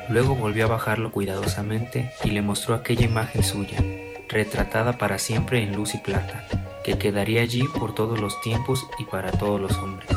Luego volvió a bajarlo cuidadosamente y le mostró aquella imagen suya, retratada para siempre en luz y plata, que quedaría allí por todos los tiempos y para todos los hombres.